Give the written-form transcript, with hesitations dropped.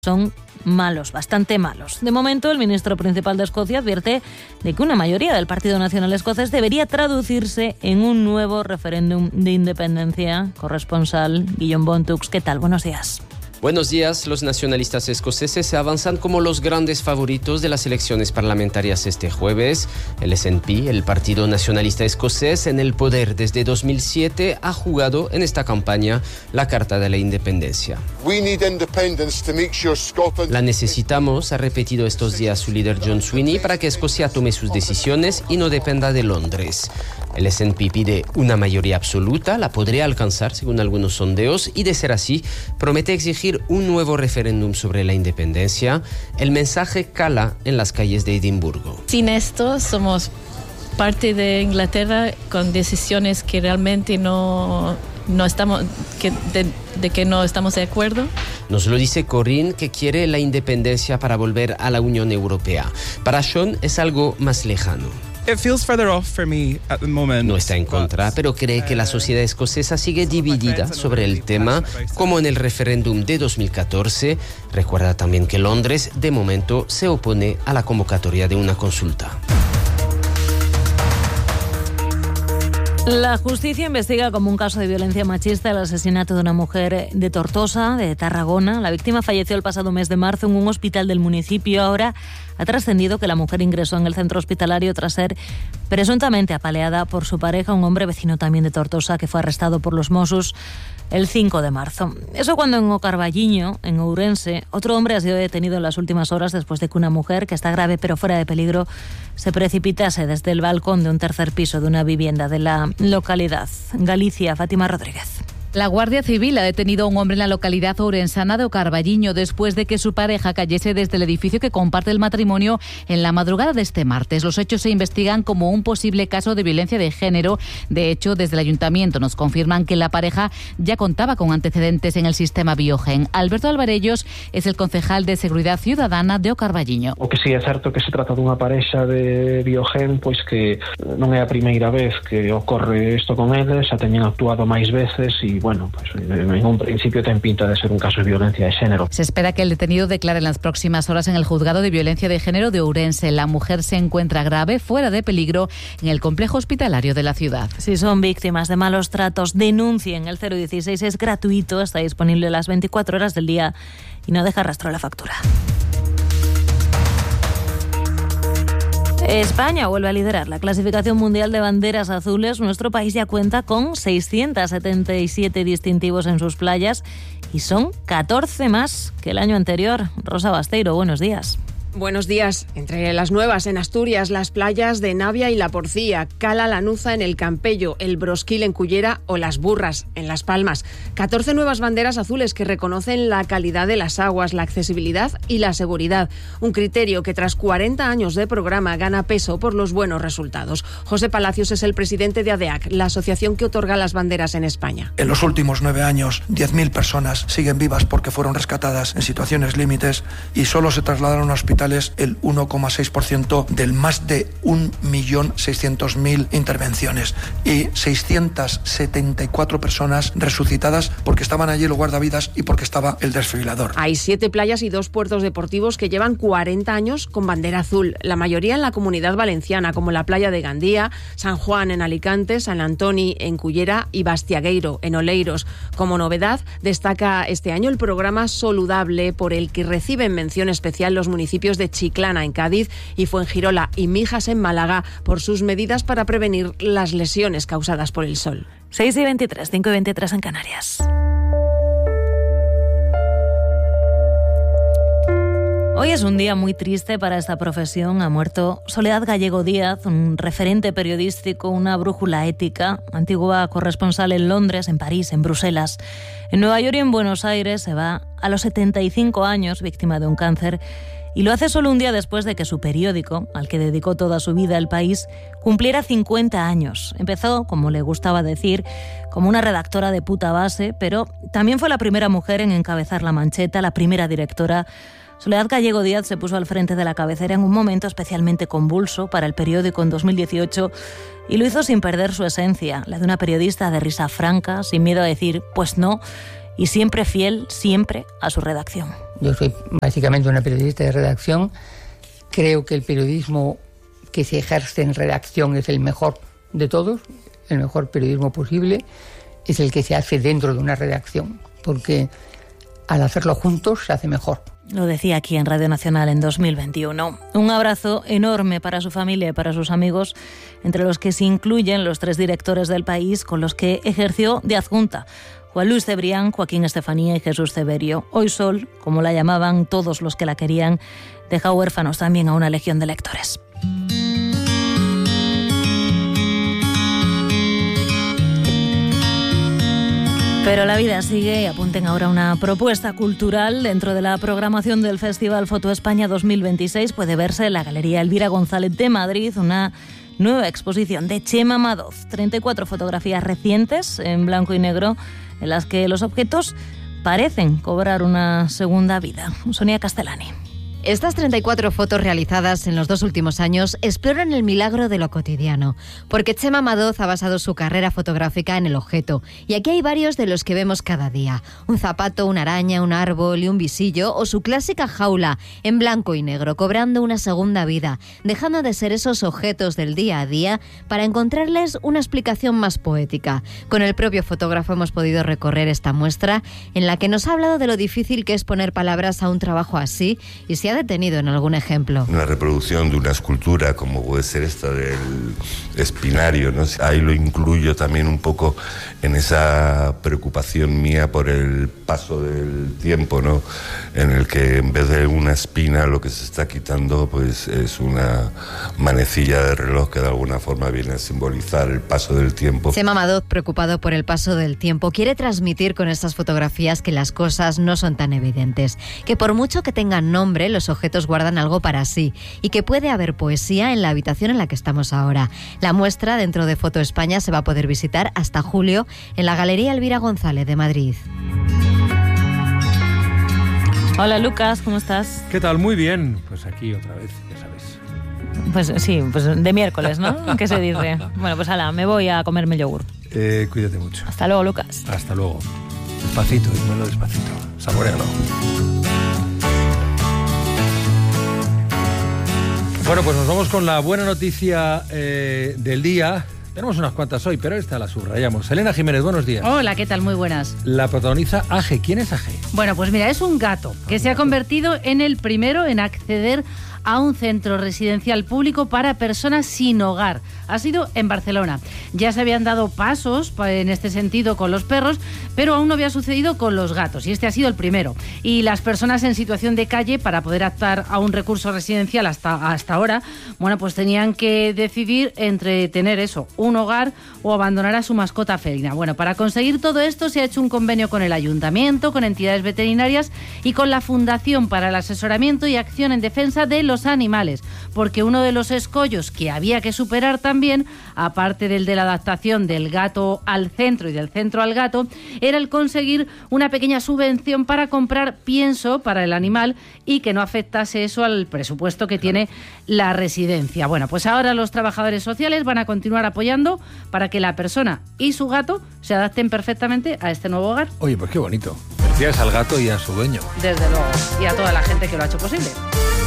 son malos, bastante malos. De momento, el ministro principal de Escocia advierte de que una mayoría del Partido Nacional Escocés debería traducirse en un nuevo referéndum de independencia. Corresponsal Guillaume Bontux, ¿qué tal? Buenos días. Buenos días. Los nacionalistas escoceses se avanzan como los grandes favoritos de las elecciones parlamentarias este jueves. El SNP, el Partido Nacionalista Escocés, en el poder desde 2007, ha jugado en esta campaña la carta de la independencia. La necesitamos, ha repetido estos días su líder John Swinney, para que Escocia tome sus decisiones y no dependa de Londres. El SNP pide una mayoría absoluta, la podría alcanzar según algunos sondeos, y de ser así, promete exigir un nuevo referéndum sobre la independencia. El mensaje cala en las calles de Edimburgo. Sin esto, somos parte de Inglaterra con decisiones que realmente no estamos de acuerdo. Nos lo dice Corinne, que quiere la independencia para volver a la Unión Europea. Para Sean es algo más lejano. No está en contra, pero cree que la sociedad escocesa sigue dividida sobre el tema, como en el referéndum de 2014. Recuerda también que Londres, de momento, se opone a la convocatoria de una consulta. La justicia investiga como un caso de violencia machista el asesinato de una mujer de Tortosa, de Tarragona. La víctima falleció el pasado mes de marzo en un hospital del municipio. Ahora ha trascendido que la mujer ingresó en el centro hospitalario tras ser presuntamente apaleada por su pareja, un hombre vecino también de Tortosa, que fue arrestado por los Mossos el 5 de marzo. Eso cuando en Ocarballiño, en Ourense, otro hombre ha sido detenido en las últimas horas después de que una mujer, que está grave pero fuera de peligro, se precipitase desde el balcón de un tercer piso de una vivienda de la localidad. Galicia, Fátima Rodríguez. La Guardia Civil ha detenido a un hombre en la localidad ourensana de Ocarballiño después de que su pareja cayese desde el edificio que comparte el matrimonio en la madrugada de este martes. Los hechos se investigan como un posible caso de violencia de género. De hecho, desde el ayuntamiento nos confirman que la pareja ya contaba con antecedentes en el sistema Biogen. Alberto Alvarellos es el concejal de Seguridad Ciudadana de Ocarballiño. O que sí é certo que se trata dunha parexa de Biogen, pois que non é a primeira vez que ocorre isto con eles, xa teñen actuado máis veces e bueno, pues en un principio ten pinta de ser un caso de violencia de género. Se espera que el detenido declare en las próximas horas en el juzgado de violencia de género de Ourense. La mujer se encuentra grave, fuera de peligro, en el complejo hospitalario de la ciudad. Si son víctimas de malos tratos, denuncien. El 016 es gratuito, está disponible las 24 horas del día y no deja rastro a la factura. España vuelve a liderar la clasificación mundial de banderas azules. Nuestro país ya cuenta con 677 distintivos en sus playas y son 14 más que el año anterior. Rosa Basteiro, buenos días. Buenos días. Entre las nuevas en Asturias, las playas de Navia y La Porcía, Cala Lanuza en el Campello, el Brosquil en Cullera o Las Burras en Las Palmas. 14 nuevas banderas azules que reconocen la calidad de las aguas, la accesibilidad y la seguridad. Un criterio que tras 40 años de programa gana peso por los buenos resultados. José Palacios es el presidente de ADEAC, la asociación que otorga las banderas en España. En los últimos 9 años, 10.000 personas siguen vivas porque fueron rescatadas en situaciones límites y solo se trasladaron a hospitales el 1,6% del más de 1.600.000 intervenciones y 674 personas resucitadas porque estaban allí los guardavidas y porque estaba el desfibrilador. Hay 7 playas y 2 puertos deportivos que llevan 40 años con bandera azul, la mayoría en la Comunidad Valenciana, como la playa de Gandía, San Juan en Alicante, San Antoni en Cullera y Bastiagueiro en Oleiros. Como novedad, destaca este año el programa Soludable, por el que reciben mención especial los municipios de Chiclana en Cádiz y Fuengirola y Mijas en Málaga por sus medidas para prevenir las lesiones causadas por el sol. 6:23, 5:23 en Canarias. Hoy es un día muy triste para esta profesión. Ha muerto Soledad Gallego Díaz, un referente periodístico, una brújula ética, antigua corresponsal en Londres, en París, en Bruselas. En Nueva York y en Buenos Aires se va a los 75 años, víctima de un cáncer. Y lo hace solo un día después de que su periódico, al que dedicó toda su vida El País, cumpliera 50 años. Empezó, como le gustaba decir, como una redactora de puta base, pero también fue la primera mujer en encabezar La Mancheta, la primera directora. Soledad Gallego Díaz se puso al frente de la cabecera en un momento especialmente convulso para el periódico en 2018 y lo hizo sin perder su esencia, la de una periodista de risa franca, sin miedo a decir «pues no», y siempre fiel, siempre a su redacción. Yo soy básicamente una periodista de redacción. Creo que el periodismo que se ejerce en redacción es el mejor de todos, el mejor periodismo posible, es el que se hace dentro de una redacción, porque al hacerlo juntos se hace mejor. Lo decía aquí en Radio Nacional en 2021. Un abrazo enorme para su familia y para sus amigos, entre los que se incluyen los 3 directores del País con los que ejerció de adjunta: Juan Luis Cebrián, Joaquín Estefanía y Jesús Severio. Hoy Sol, como la llamaban todos los que la querían, deja huérfanos también a una legión de lectores. Pero la vida sigue y apunten ahora una propuesta cultural. Dentro de la programación del Festival Foto España 2026 puede verse en la Galería Elvira González de Madrid una nueva exposición de Chema Madoz. 34 fotografías recientes en blanco y negro en las que los objetos parecen cobrar una segunda vida. Sonia Castellani. Estas 34 fotos realizadas en los 2 últimos años exploran el milagro de lo cotidiano, porque Chema Madoz ha basado su carrera fotográfica en el objeto, y aquí hay varios de los que vemos cada día: un zapato, una araña, un árbol y un visillo, o su clásica jaula en blanco y negro, cobrando una segunda vida, dejando de ser esos objetos del día a día para encontrarles una explicación más poética. Con el propio fotógrafo hemos podido recorrer esta muestra en la que nos ha hablado de lo difícil que es poner palabras a un trabajo así, y si ha detenido en algún ejemplo. Una reproducción de una escultura como puede ser esta del espinario, ¿no? Ahí lo incluyo también un poco en esa preocupación mía por el paso del tiempo, ¿no? En el que en vez de una espina lo que se está quitando pues es una manecilla de reloj que de alguna forma viene a simbolizar el paso del tiempo. Chema Madoz, preocupado por el paso del tiempo, quiere transmitir con estas fotografías que las cosas no son tan evidentes, que por mucho que tengan nombre, los objetos guardan algo para sí, y que puede haber poesía en la habitación en la que estamos ahora. La muestra dentro de Foto España se va a poder visitar hasta julio en la Galería Elvira González de Madrid. Hola Lucas, ¿cómo estás? ¿Qué tal? Muy bien. Pues aquí otra vez, ya sabes. Pues sí, pues de miércoles, ¿no? ¿Qué se dice? Bueno, pues hala, me voy a comerme yogur. Cuídate mucho. Hasta luego, Lucas. Hasta luego. Despacito, dímelo despacito. Saborealo. Bueno, pues nos vamos con la buena noticia del día. Tenemos unas cuantas hoy, pero esta la subrayamos. Elena Jiménez, buenos días. Hola, ¿qué tal? Muy buenas. La protagoniza Aje. ¿Quién es Aje? Bueno, pues mira, es un gato que se ha convertido en el primero en acceder a un centro residencial público para personas sin hogar. Ha sido en Barcelona. Ya se habían dado pasos en este sentido con los perros, pero aún no había sucedido con los gatos, y este ha sido el primero. Y las personas en situación de calle, para poder optar a un recurso residencial hasta ahora, bueno, pues tenían que decidir entre tener eso, un hogar, o abandonar a su mascota felina. Bueno, para conseguir todo esto se ha hecho un convenio con el ayuntamiento, con entidades veterinarias y con la Fundación para el Asesoramiento y Acción en Defensa de los Animales, porque uno de los escollos que había que superar también, aparte del de la adaptación del gato al centro y del centro al gato, era el conseguir una pequeña subvención para comprar pienso para el animal y que no afectase eso al presupuesto que tiene la residencia. Bueno, pues ahora los trabajadores sociales van a continuar apoyando para que la persona y su gato se adapten perfectamente a este nuevo hogar. Oye, pues qué bonito. Felicidades al gato y a su dueño. Desde luego, y a toda la gente que lo ha hecho posible.